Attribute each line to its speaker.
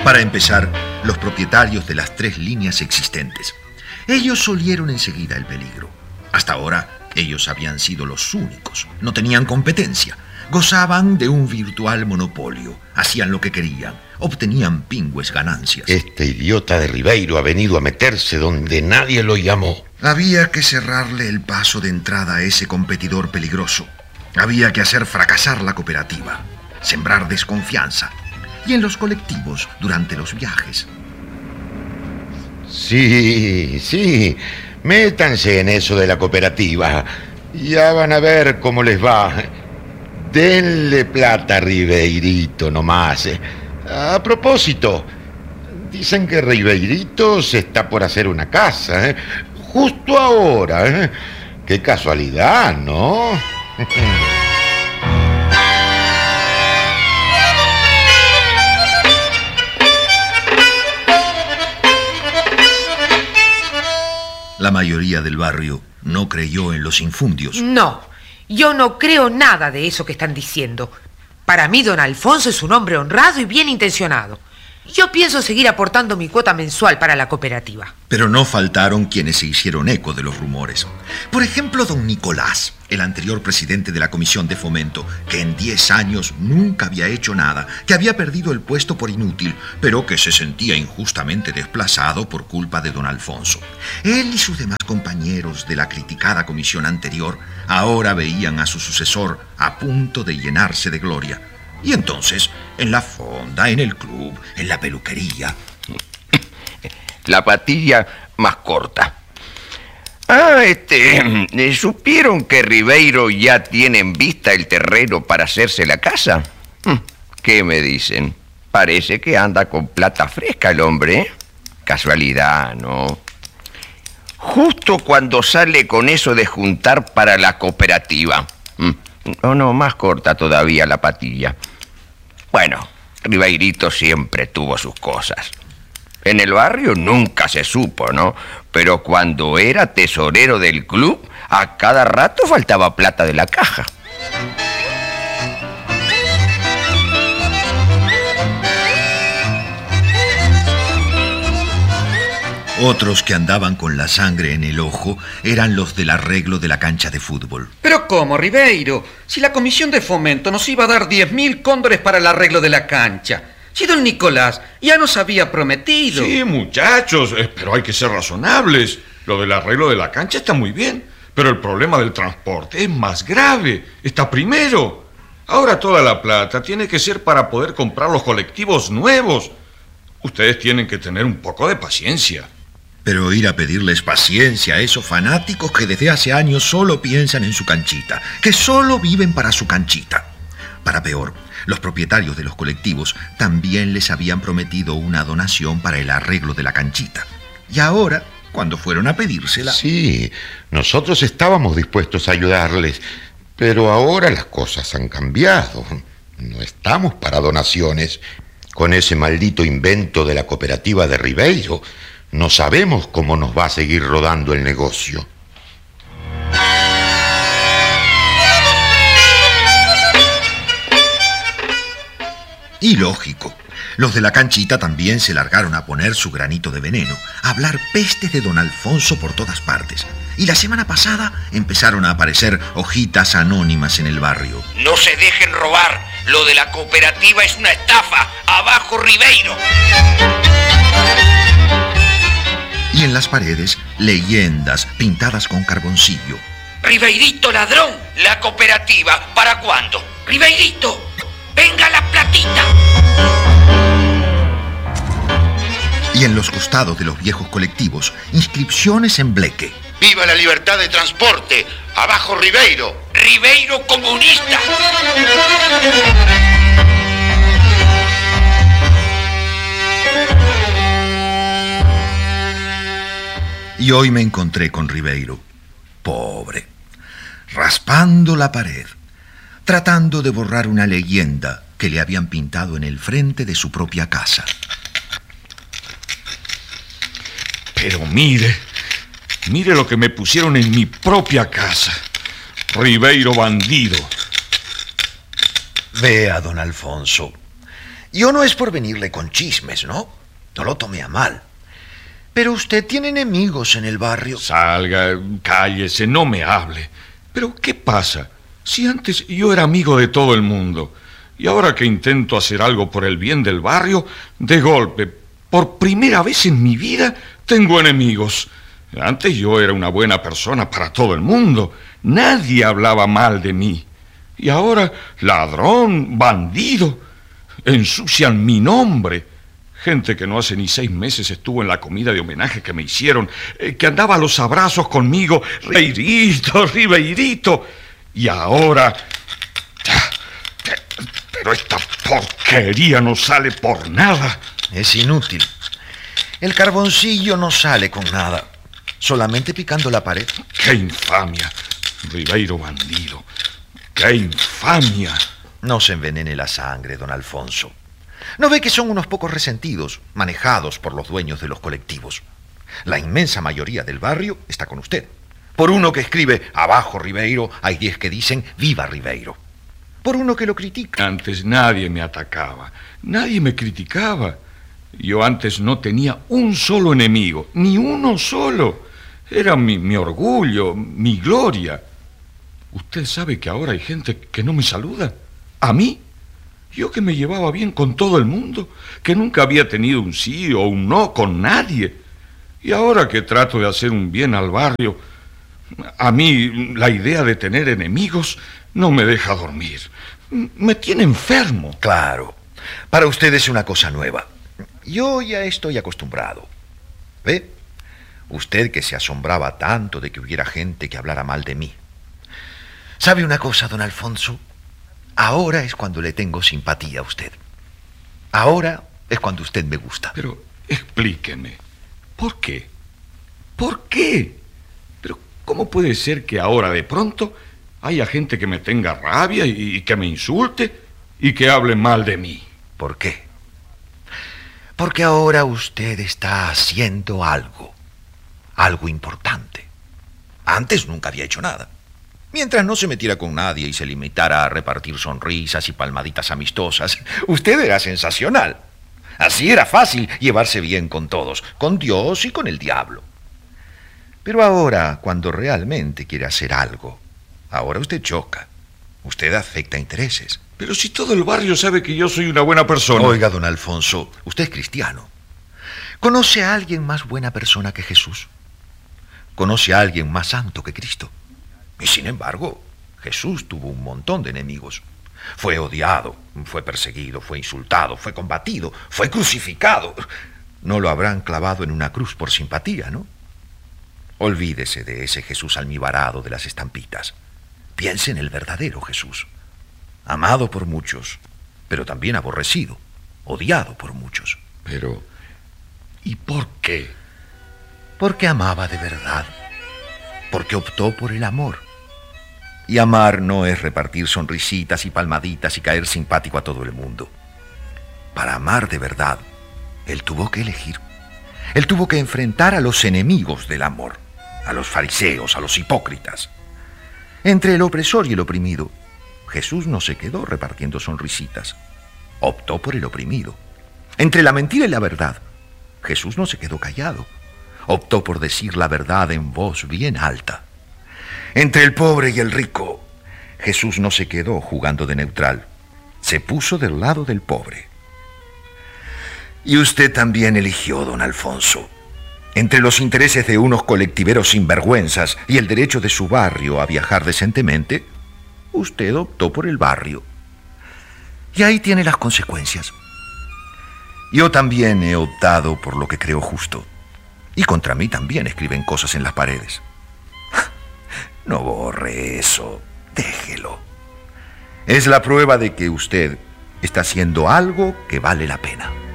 Speaker 1: Para empezar, los propietarios de las 3 líneas existentes. Ellos olieron enseguida el peligro. Hasta ahora, ellos habían sido los únicos. No tenían competencia. Gozaban de un virtual monopolio. Hacían lo que querían. Obtenían pingües ganancias.
Speaker 2: Este idiota de Ribeiro ha venido a meterse donde nadie lo llamó.
Speaker 1: Había que cerrarle el paso de entrada a ese competidor peligroso. Había que hacer fracasar la cooperativa. Sembrar desconfianza. Y en los colectivos durante los viajes.
Speaker 2: Sí, métanse en eso de la cooperativa. Ya van a ver cómo les va. Denle plata a Ribeirito nomás. A propósito, dicen que Ribeirito se está por hacer una casa, justo ahora. Qué casualidad, ¿no?
Speaker 1: La mayoría del barrio no creyó en los infundios.
Speaker 3: No, yo no creo nada de eso que están diciendo. Para mí, don Alfonso es un hombre honrado y bien intencionado. Yo pienso seguir aportando mi cuota mensual para la cooperativa.
Speaker 1: Pero no faltaron quienes se hicieron eco de los rumores. Por ejemplo, don Nicolás, el anterior presidente de la Comisión de Fomento, que en 10 años nunca había hecho nada, que había perdido el puesto por inútil, pero que se sentía injustamente desplazado por culpa de don Alfonso. Él y sus demás compañeros de la criticada comisión anterior ahora veían a su sucesor a punto de llenarse de gloria. Y entonces, en la fonda, en el club, en la peluquería...
Speaker 4: La patilla más corta. ¿Supieron que Ribeiro ya tiene en vista el terreno para hacerse la casa? ¿Qué me dicen? Parece que anda con plata fresca el hombre, ¿eh? Casualidad, ¿no? Justo cuando sale con eso de juntar para la cooperativa. No, más corta todavía la patilla. Bueno, Ribeirito siempre tuvo sus cosas. En el barrio nunca se supo, ¿no? Pero cuando era tesorero del club, a cada rato faltaba plata de la caja.
Speaker 1: Otros que andaban con la sangre en el ojo eran los del arreglo de la cancha de fútbol.
Speaker 5: ¿Pero cómo, Ribeiro? Si la Comisión de Fomento nos iba a dar 10.000 cóndores para el arreglo de la cancha. Si don Nicolás ya nos había prometido.
Speaker 6: Sí, muchachos, pero hay que ser razonables. Lo del arreglo de la cancha está muy bien, pero el problema del transporte es más grave. Está primero. Ahora toda la plata tiene que ser para poder comprar los colectivos nuevos. Ustedes tienen que tener un poco de paciencia.
Speaker 1: Pero ir a pedirles paciencia a esos fanáticos que desde hace años solo piensan en su canchita, que solo viven para su canchita. Para peor, los propietarios de los colectivos también les habían prometido una donación para el arreglo de la canchita. Y ahora, cuando fueron a pedírsela...
Speaker 2: Sí, nosotros estábamos dispuestos a ayudarles, pero ahora las cosas han cambiado. No estamos para donaciones. Con ese maldito invento de la cooperativa de Ribeiro, no sabemos cómo nos va a seguir rodando el negocio.
Speaker 1: Y lógico, los de la canchita también se largaron a poner su granito de veneno, a hablar pestes de don Alfonso por todas partes. Y la semana pasada empezaron a aparecer hojitas anónimas en el barrio.
Speaker 4: No se dejen robar. Lo de la cooperativa es una estafa. ¡Abajo Ribeiro!
Speaker 1: Y en las paredes, leyendas pintadas con carboncillo.
Speaker 4: Ribeirito ladrón. La cooperativa, ¿para cuándo? Ribeirito, venga la platita.
Speaker 1: Y en los costados de los viejos colectivos, inscripciones en bleque.
Speaker 2: ¡Viva la libertad de transporte! ¡Abajo Ribeiro!
Speaker 4: ¡Ribeiro comunista!
Speaker 1: Y hoy me encontré con Ribeiro, pobre, raspando la pared, tratando de borrar una leyenda que le habían pintado en el frente de su propia casa.
Speaker 6: Pero mire lo que me pusieron en mi propia casa. Ribeiro bandido.
Speaker 1: Vea, don Alfonso, Yo no es por venirle con chismes, ¿no? No lo tome a mal. Pero usted tiene enemigos en el barrio.
Speaker 6: Salga, cállese, no me hable. Pero, ¿qué pasa? Si antes yo era amigo de todo el mundo, y ahora que intento hacer algo por el bien del barrio, de golpe, por primera vez en mi vida, tengo enemigos. Antes yo era una buena persona para todo el mundo. Nadie hablaba mal de mí. Y ahora, ladrón, bandido, ensucian mi nombre. Gente que no hace ni 6 meses estuvo en la comida de homenaje que me hicieron, que andaba a los abrazos conmigo, Ribeirito, Ribeirito. Y ahora... Pero esta porquería no sale por nada.
Speaker 1: Es inútil. El carboncillo no sale con nada, solamente picando la pared.
Speaker 6: ¡Qué infamia! Ribeiro bandido. ¡Qué infamia!
Speaker 1: No se envenene la sangre, don Alfonso. ¿No ve que son unos pocos resentidos, manejados por los dueños de los colectivos? La inmensa mayoría del barrio está con usted. Por uno que escribe abajo Ribeiro, hay 10 que dicen viva Ribeiro. Por uno que lo critica.
Speaker 6: Antes nadie me atacaba, nadie me criticaba. Yo antes no tenía un solo enemigo, ni uno solo. Era mi orgullo, mi gloria. ¿Usted sabe que ahora hay gente que no me saluda? ¿A mí? Yo que me llevaba bien con todo el mundo, que nunca había tenido un sí o un no con nadie. Y ahora que trato de hacer un bien al barrio, a mí la idea de tener enemigos no me deja dormir. Me tiene enfermo.
Speaker 1: Claro, para usted es una cosa nueva. Yo ya estoy acostumbrado. ¿Ve? Usted que se asombraba tanto de que hubiera gente que hablara mal de mí. ¿Sabe una cosa, don Alfonso? Ahora es cuando le tengo simpatía a usted. Ahora es cuando usted me gusta.
Speaker 6: Pero explíqueme, ¿por qué? ¿Por qué? Pero ¿cómo puede ser que ahora de pronto haya gente que me tenga rabia y que me insulte y que hable mal de mí?
Speaker 1: ¿Por qué? Porque ahora usted está haciendo algo importante. Antes nunca había hecho nada. Mientras no se metiera con nadie y se limitara a repartir sonrisas y palmaditas amistosas, usted era sensacional. Así era fácil llevarse bien con todos, con Dios y con el diablo. Pero ahora, cuando realmente quiere hacer algo, ahora usted choca. Usted afecta intereses.
Speaker 6: Pero si todo el barrio sabe que yo soy una buena persona.
Speaker 1: Oiga, don Alfonso, usted es cristiano. ¿Conoce a alguien más buena persona que Jesús? ¿Conoce a alguien más santo que Cristo? Y sin embargo, Jesús tuvo un montón de enemigos. Fue odiado, fue perseguido, fue insultado, fue combatido, fue crucificado. No lo habrán clavado en una cruz por simpatía, ¿no? Olvídese de ese Jesús almibarado de las estampitas. Piense en el verdadero Jesús. Amado por muchos, pero también aborrecido, odiado por muchos.
Speaker 6: Pero, ¿y por qué?
Speaker 1: Porque amaba de verdad. Porque optó por el amor. Y amar no es repartir sonrisitas y palmaditas y caer simpático a todo el mundo. Para amar de verdad, él tuvo que elegir. Él tuvo que enfrentar a los enemigos del amor, a los fariseos, a los hipócritas. Entre el opresor y el oprimido, Jesús no se quedó repartiendo sonrisitas. Optó por el oprimido. Entre la mentira y la verdad, Jesús no se quedó callado. Optó por decir la verdad en voz bien alta. Entre el pobre y el rico, Jesús no se quedó jugando de neutral. Se puso del lado del pobre. Y usted también eligió, don Alfonso. Entre los intereses de unos colectiveros sinvergüenzas y el derecho de su barrio a viajar decentemente, usted optó por el barrio. Y ahí tiene las consecuencias. Yo también he optado por lo que creo justo. Y contra mí también escriben cosas en las paredes. No borre eso, déjelo. Es la prueba de que usted está haciendo algo que vale la pena.